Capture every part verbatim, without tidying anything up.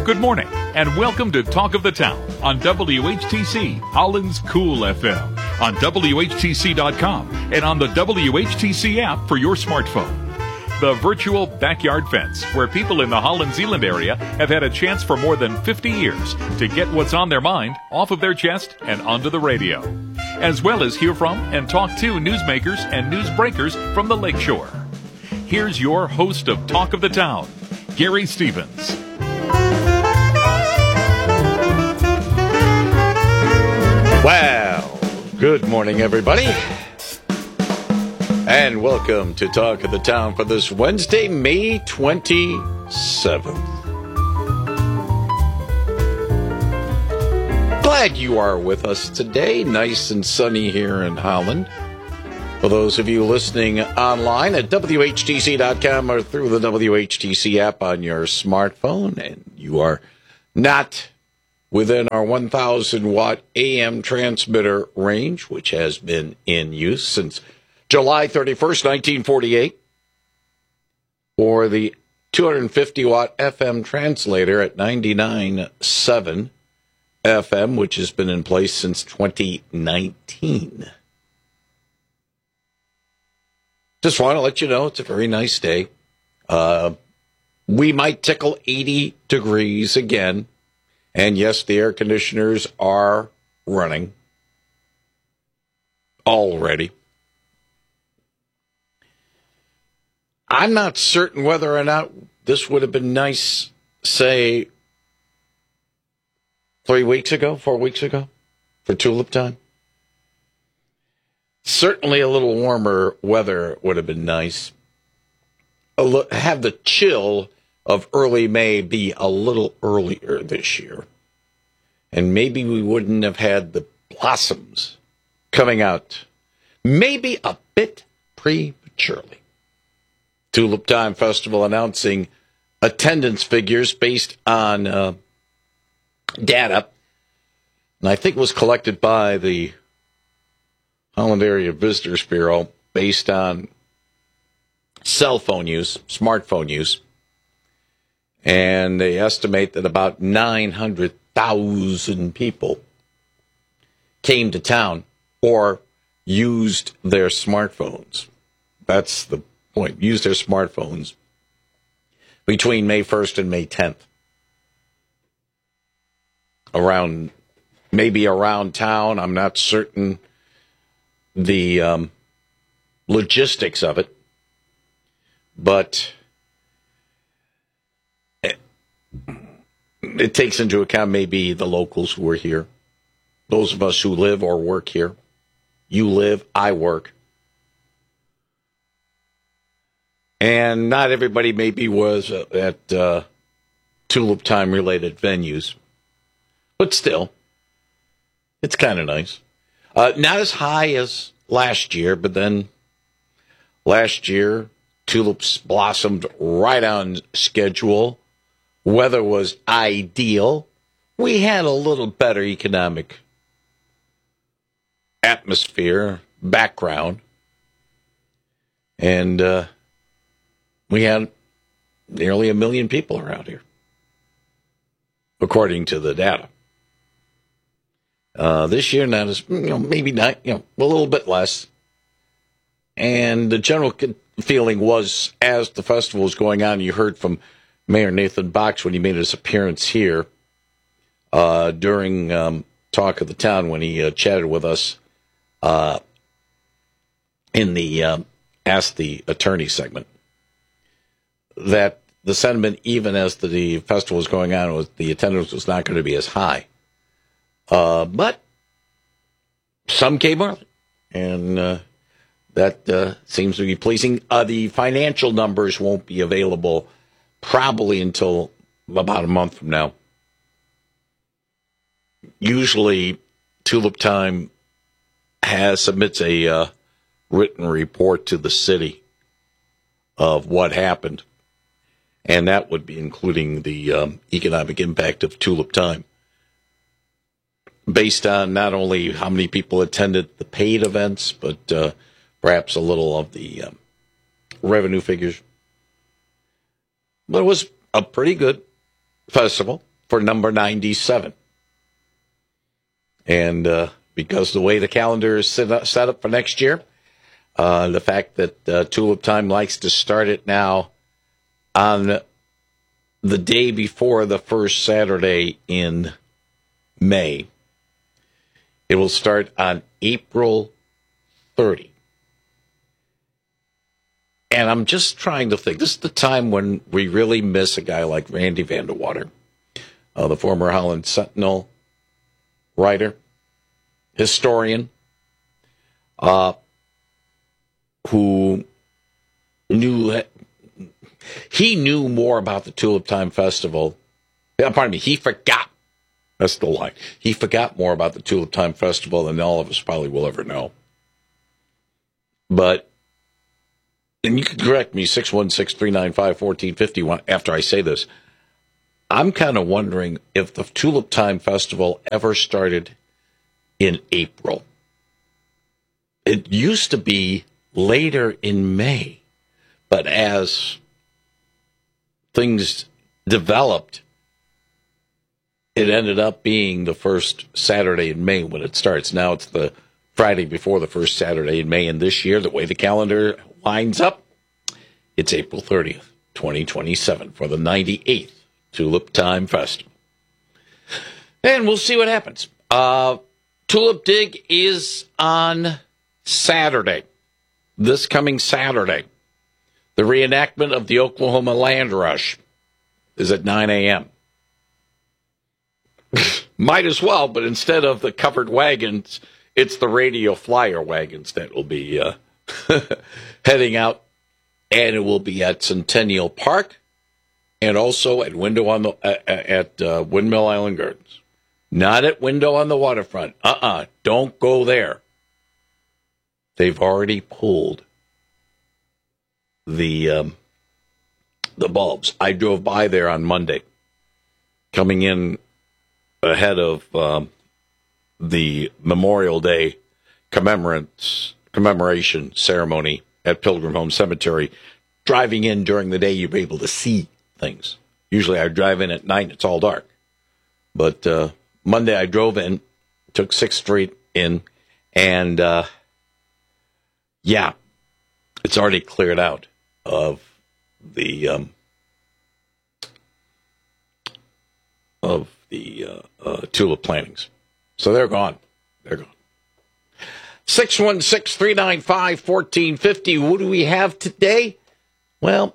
Good morning, and welcome to Talk of the Town on W H T C, Holland's Cool F M, on W H T C dot com, and on the W H T C app for your smartphone. The virtual backyard fence, where people in the Holland-Zeeland area have had a chance for more than fifty years to get what's on their mind off of their chest and onto the radio, as well as hear from and talk to newsmakers and newsbreakers from the lakeshore. Here's your host of Talk of the Town, Gary Stevens. Well, good morning, everybody, and welcome to Talk of the Town for this Wednesday, May twenty-seventh. Glad you are with us today. Nice and sunny here in Holland. For those of you listening online at W H T C dot com or through the W H T C app on your smartphone, and you are not within our one thousand watt A M transmitter range, which has been in use since July thirty-first, nineteen forty-eight, or the two hundred fifty watt F M translator at ninety-nine point seven F M, which has been in place since twenty nineteen. Just want to let you know it's a very nice day. Uh, we might tickle eighty degrees again. And yes, the air conditioners are running already. I'm not certain whether or not this would have been nice, say, three weeks ago, four weeks ago, for tulip time. Certainly a little warmer weather would have been nice. A lo- have the chill of early May be a little earlier this year. And maybe we wouldn't have had the blossoms coming out maybe a bit prematurely. Tulip Time Festival announcing attendance figures based on uh, data, and I think it was collected by the Holland Area Visitors Bureau based on cell phone use, smartphone use. And they estimate that about nine hundred thousand people came to town or used their smartphones. That's the point. Used their smartphones between May first and May tenth. Around, maybe around town. I'm not certain the um, logistics of it. But it takes into account maybe the locals who are here, those of us who live or work here. You live, I work. And not everybody maybe was at uh, Tulip Time related venues. But still, it's kind of nice. Uh, not as high as last year, but then last year, tulips blossomed right on schedule. Weather was ideal. We had a little better economic atmosphere, background. And uh, we had nearly a million people around here, according to the data. Uh, this year, not as, you know, maybe not, you know, a little bit less. And the general feeling was, as the festival was going on, you heard from Mayor Nathan Box when he made his appearance here uh, during um, Talk of the Town, when he uh, chatted with us uh, in the uh, Ask the Attorney segment, that the sentiment, even as the, the festival was going on, was the attendance was not going to be as high. Uh, but some came early, and uh, that uh, seems to be pleasing. Uh, the financial numbers won't be available probably until about a month from now. Usually, Tulip Time has submits a uh, written report to the city of what happened, and that would be including the um, economic impact of Tulip Time, based on not only how many people attended the paid events, but uh, perhaps a little of the um, revenue figures. But it was a pretty good festival. for number ninety-seven. And uh, because the way the calendar is set up, set up for next year, uh, the fact that uh, Tulip Time likes to start it now on the day before the first Saturday in May. It will start on April thirtieth. And I'm just trying to think. This is the time when we really miss a guy like Randy Vandewater, uh, the former Holland Sentinel writer, historian, uh, who knew, he knew more about the Tulip Time Festival. Yeah, pardon me, he forgot. That's the line. He forgot more about the Tulip Time Festival than all of us probably will ever know. But, and you can correct me, six one six, three nine five, one four five zero after I say this. I'm kind of wondering if the Tulip Time Festival ever started in April. It used to be later in May, but as things developed, it ended up being the first Saturday in May when it starts. Now it's the Friday before the first Saturday in May, and this year, the way the calendar lines up, it's April thirtieth, twenty twenty-seven for the ninety-eighth Tulip Time Festival. And we'll see what happens. Uh, Tulip Dig is on Saturday, this coming Saturday. The reenactment of the Oklahoma Land Rush is at nine a.m. Might as well, but instead of the covered wagons, it's the radio flyer wagons that will be uh, heading out, and it will be at Centennial Park and also at Window on the uh, at uh, Windmill Island Gardens. Not at Window on the Waterfront. Uh-uh, don't go there. They've already pulled the um, the bulbs. I drove by there on Monday, coming in ahead of um, the Memorial Day commemorance, commemoration ceremony at Pilgrim Home Cemetery. Driving in during the day, you're able to see things. Usually I drive in at night, it's all dark. But uh, Monday I drove in, took sixth Street in, and uh, yeah, it's already cleared out of the um, of the uh, uh, tulip plantings. So they're gone. They're gone. six one six, three nine five, one four five zero. What do we have today? Well,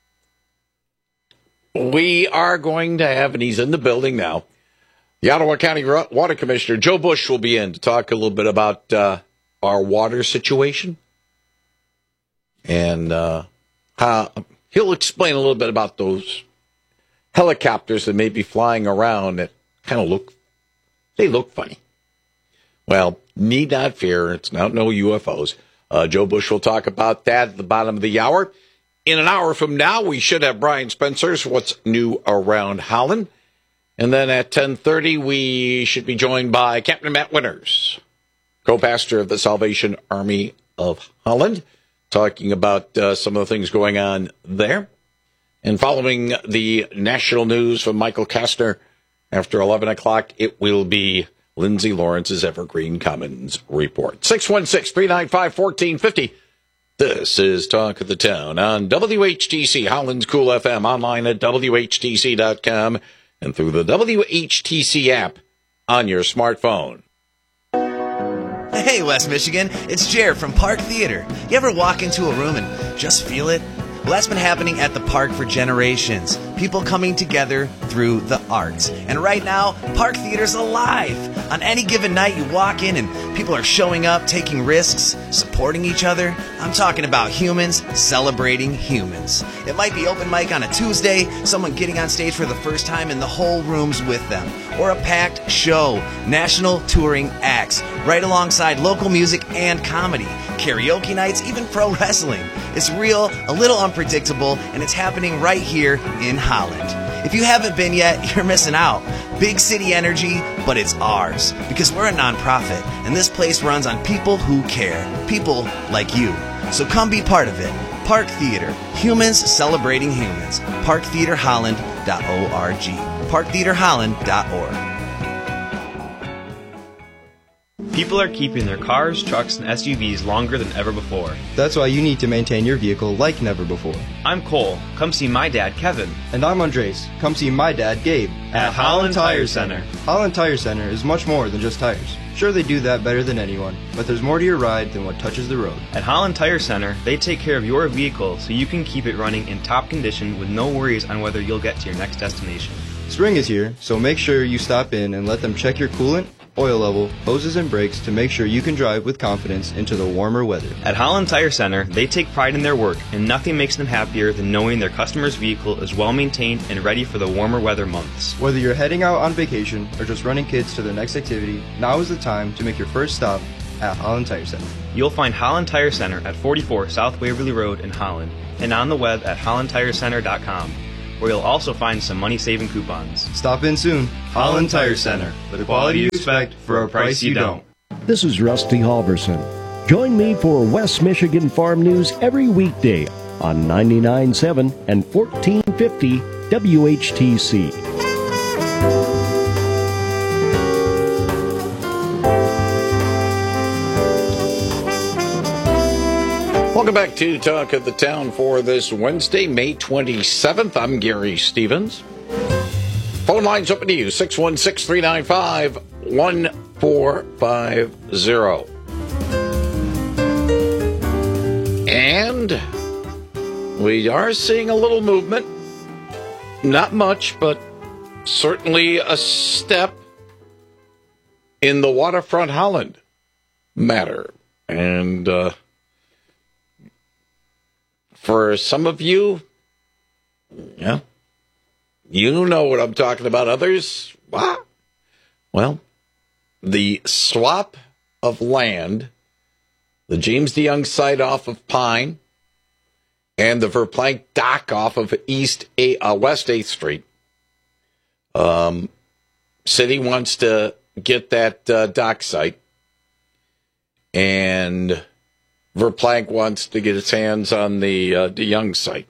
we are going to have, and he's in the building now, the Ottawa County Water Commissioner, Joe Bush, will be in to talk a little bit about uh, our water situation. And uh, how he'll explain a little bit about those helicopters that may be flying around that kind of look, they look funny. Well, need not fear. It's not no U F Os. Uh, Joe Bush will talk about that at the bottom of the hour. In an hour from now, we should have Brian Spencer's What's New Around Holland. And then at ten thirty, we should be joined by Captain Matt Winters, co-pastor of the Salvation Army of Holland, talking about uh, some of the things going on there. And following the national news from Michael Kastner after eleven o'clock, it will be Lindsay Lawrence's Evergreen Commons Report. six one six, three nine five, one four five zero. This is Talk of the Town on W H T C, Holland's Cool F M, online at W H T C dot com, and through the W H T C app on your smartphone. Hey, West Michigan, it's Jared from Park Theater. You ever walk into a room and just feel it? Well, that's been happening at the park for generations. People coming together through the arts. And right now, Park Theater's alive. On any given night, you walk in and people are showing up, taking risks, supporting each other. I'm talking about humans celebrating humans. It might be open mic on a Tuesday, someone getting on stage for the first time and the whole room's with them. Or a packed show, national touring acts, right alongside local music and comedy, karaoke nights, even pro wrestling. It's real, a little unpredictable, and it's happening right here in Holland. If you haven't been yet, you're missing out. Big city energy, but it's ours. Because we're a nonprofit, and this place runs on people who care. People like you. So come be part of it. Park Theater. Humans celebrating humans. park theater holland dot org. park theater holland dot org. People are keeping their cars, trucks, and S U Vs longer than ever before. That's why you need to maintain your vehicle like never before. I'm Cole. Come see my dad, Kevin. And I'm Andres. Come see my dad, Gabe. At Holland Tire Center. Holland Tire Center is much more than just tires. Sure, they do that better than anyone, but there's more to your ride than what touches the road. At Holland Tire Center, they take care of your vehicle so you can keep it running in top condition with no worries on whether you'll get to your next destination. Spring is here, so make sure you stop in and let them check your coolant, oil level, hoses, and brakes to make sure you can drive with confidence into the warmer weather. At Holland Tire Center, they take pride in their work, and nothing makes them happier than knowing their customer's vehicle is well maintained and ready for the warmer weather months. Whether you're heading out on vacation or just running kids to their next activity, now is the time to make your first stop at Holland Tire Center. You'll find Holland Tire Center at forty-four South Waverly Road in Holland and on the web at holland tire center dot com, where you'll also find some money-saving coupons. Stop in soon. Holland Tire Center. The quality you expect for a price you don't. This is Rusty Halverson. Join me for West Michigan Farm News every weekday on ninety-nine point seven and fourteen fifty W H T C. Welcome back to Talk of the Town for this Wednesday, May twenty-seventh. I'm Gary Stevens. Phone lines open to you, six one six, three nine five, one four five zero. And we are seeing a little movement. Not much, but certainly a step in the Waterfront Holland matter. And, uh, for some of you, yeah, you know what I'm talking about. Others, what? Well, the swap of land, the James DeYoung site off of Pine, and the Verplank dock off of East A, uh, West eighth Street. Um, city wants to get that uh, dock site, and Verplank wants to get its hands on the uh, DeYoung site.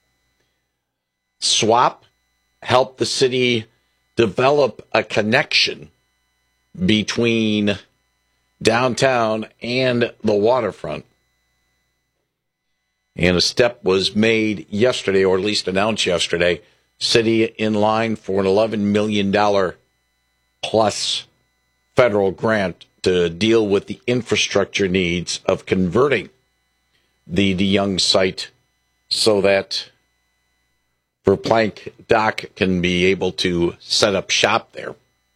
Swap helped the city develop a connection between downtown and the waterfront. And a step was made yesterday, or at least announced yesterday. City in line for an eleven million dollars plus federal grant to deal with the infrastructure needs of converting the DeYoung site so that Verplank Dock can be able to set up shop there.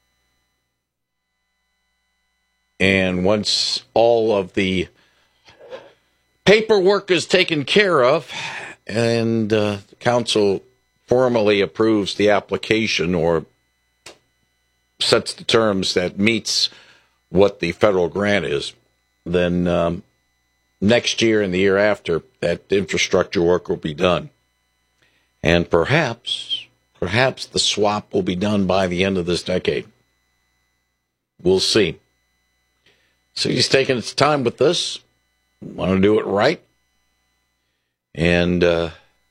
And once all of the paperwork is taken care of and uh, the council formally approves the application or sets the terms that meets what the federal grant is, then um, next year and the year after, that infrastructure work will be done. And perhaps, perhaps the swap will be done by the end of this decade. We'll see. City's taking its time with this. Want to do it right. And uh,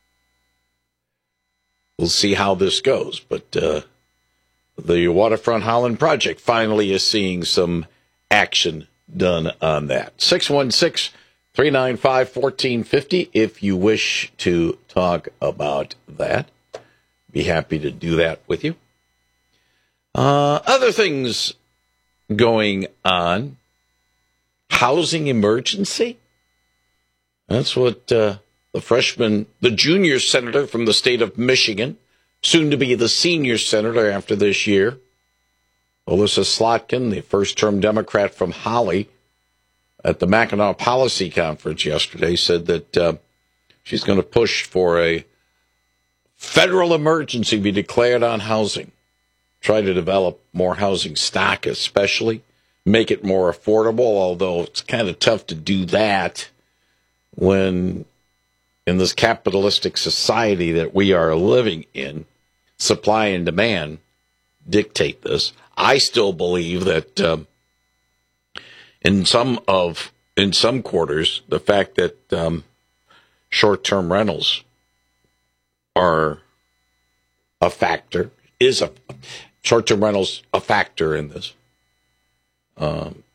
we'll see how this goes. But uh, the Waterfront Holland project finally is seeing some action done on that. six one six, three nine five, one four five zero if you wish to talk about that. Be happy to do that with you. Uh, other things going on. Housing emergency? That's what uh, the freshman, the junior senator from the state of Michigan, soon to be the senior senator after this year, Alyssa Slotkin, the first-term Democrat from Holly, at the Mackinac Policy Conference yesterday, said that uh, she's going to push for a federal emergency be declared on housing, try to develop more housing stock especially, make it more affordable, although it's kind of tough to do that when in this capitalistic society that we are living in, supply and demand dictate this. I still believe that um, in some of in some quarters, the fact that um, short-term rentals are a factor, is a short-term rentals a factor in this. Um,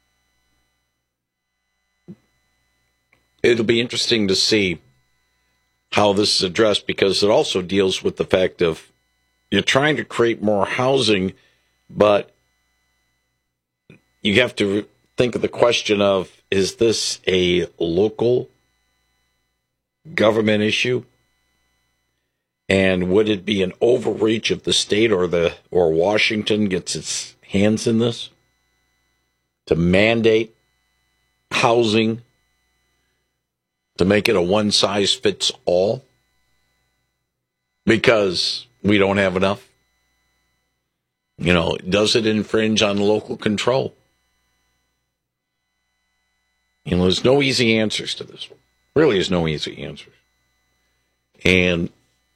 it'll be interesting to see how this is addressed, because it also deals with the fact of you're trying to create more housing, but you have to think of the question of, is this a local government issue? And would it be an overreach if the state or the or Washington gets its hands in this to mandate housing, to make it a one-size-fits-all because we don't have enough? You know, does it infringe on local control? You know, there's no easy answers to this. Really, there's no easy answers. And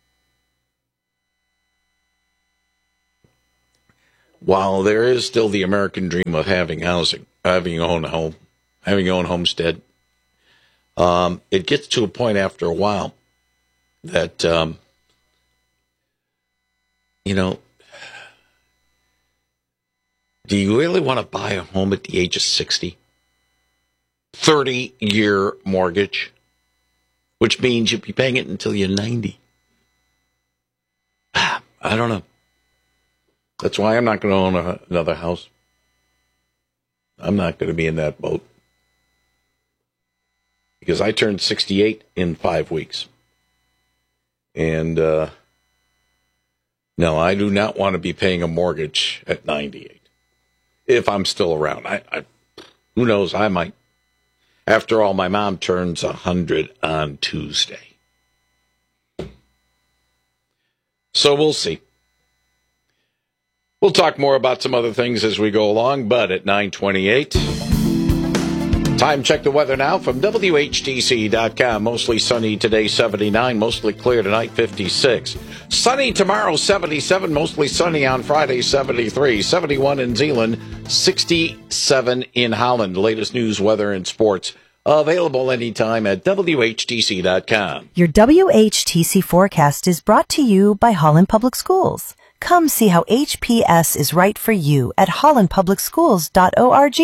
while there is still the American dream of having housing, having your own home, having your own homestead, um, it gets to a point after a while that, um, you know, do you really want to buy a home at the age of sixty? thirty-year mortgage, which means you'll be paying it until you're ninety. I don't know. That's why I'm not going to own a, another house. I'm not going to be in that boat. Because I turned sixty-eight in five weeks. And, uh, no, I do not want to be paying a mortgage at ninety-eight. If I'm still around. I, I who knows, I might. After all, my mom turns one hundred on Tuesday. So we'll see. We'll talk more about some other things as we go along, but at nine twenty-eight, time check the weather now from W H T C dot com. Mostly sunny today, seventy-nine. Mostly clear tonight, fifty-six. Sunny tomorrow, seventy-seven. Mostly sunny on Friday, seventy-three. seventy-one in Zeeland, sixty-seven in Holland. Latest news, weather, and sports available anytime at W H T C dot com. Your W H T C forecast is brought to you by Holland Public Schools. Come see how H P S is right for you at holland public schools dot org.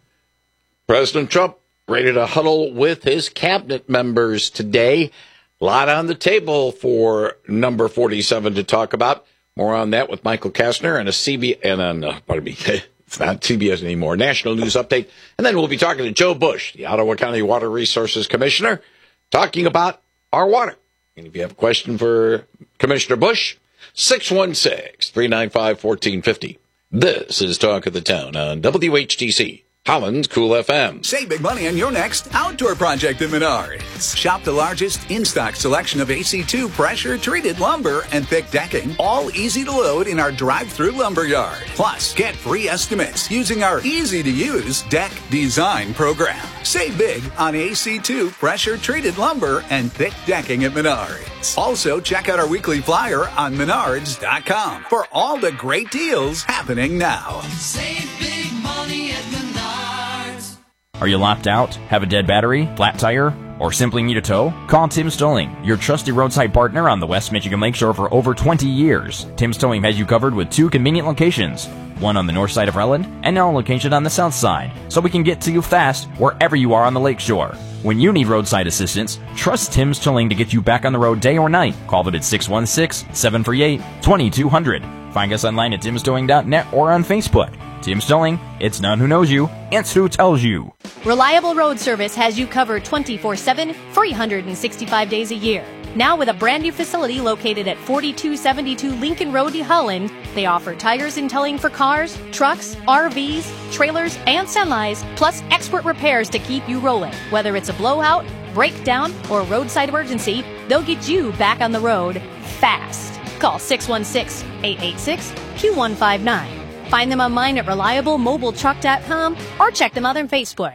President Trump ready to huddle with his cabinet members today. A lot on the table for number forty-seven to talk about. More on that with Michael Kastner and a C B and on, uh, pardon me, it's not C B S anymore, National News Update. And then we'll be talking to Joe Bush, the Ottawa County Water Resources Commissioner, talking about our water. And if you have a question for Commissioner Bush, six one six, three nine five, one four five zero. This is Talk of the Town on W H T C, Holland's Cool F M. Save big money on your next outdoor project at Menards. Shop the largest in-stock selection of A C two pressure-treated lumber and thick decking, all easy to load in our drive-through lumber yard. Plus, get free estimates using our easy-to-use deck design program. Save big on A C two pressure-treated lumber and thick decking at Menards. Also, check out our weekly flyer on menards dot com for all the great deals happening now. Save big money at Menards. Are you locked out? Have a dead battery? Flat tire? Or simply need a tow? Call Tim's Towing, your trusted roadside partner on the West Michigan Lakeshore for over twenty years. Tim's Towing has you covered with two convenient locations, one on the north side of Relland and now a location on the south side, so we can get to you fast wherever you are on the lakeshore. When you need roadside assistance, trust Tim's Towing to get you back on the road day or night. Call them at six one six, seven three eight, two two zero zero. Find us online at tims towing dot net or on Facebook. Tim's Towing, it's not who knows you, it's who tells you. Reliable Road Service has you covered twenty-four seven, three hundred sixty-five days a year. Now with a brand new facility located at forty-two seventy-two Lincoln Road, Holland, they offer tires and towing for cars, trucks, R Vs, trailers, and semis, plus expert repairs to keep you rolling. Whether it's a blowout, breakdown, or roadside emergency, they'll get you back on the road fast. Call six one six, eight eight six, two one five nine. Find them online at reliable mobile truck dot com or check them out on Facebook.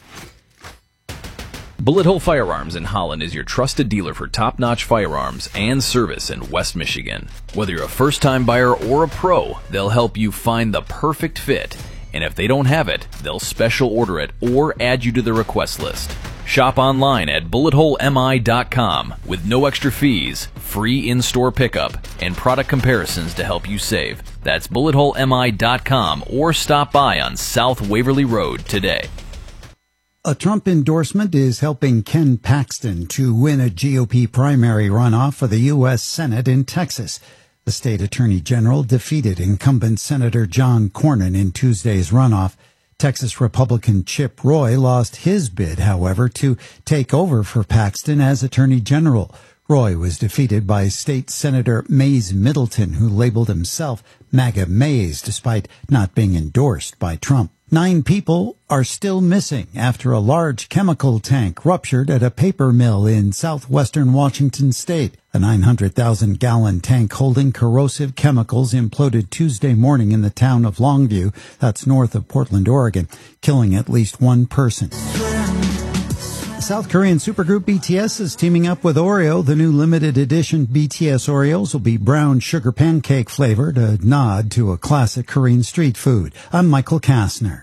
Bullet Hole Firearms in Holland is your trusted dealer for top-notch firearms and service in West Michigan. Whether you're a first-time buyer or a pro, they'll help you find the perfect fit. And if they don't have it, they'll special order it or add you to the request list. Shop online at bullet hole m i dot com with no extra fees, free in-store pickup, and product comparisons to help you save. That's bullet hole m i dot com or stop by on South Waverly Road today. A Trump endorsement is helping Ken Paxton to win a G O P primary runoff for the U S Senate in Texas. The state attorney general defeated incumbent Senator John Cornyn in Tuesday's runoff. Texas Republican Chip Roy lost his bid, however, to take over for Paxton as attorney general. Roy was defeated by State Senator Mays Middleton, who labeled himself MAGA Mays, despite not being endorsed by Trump. Nine people are still missing after a large chemical tank ruptured at a paper mill in southwestern Washington state. The nine hundred thousand gallon tank holding corrosive chemicals imploded Tuesday morning in the town of Longview, that's north of Portland, Oregon, killing at least one person. South Korean supergroup B T S is teaming up with Oreo. The new limited edition B T S Oreos will be brown sugar pancake flavored, a nod to a classic Korean street food. I'm Michael Kastner.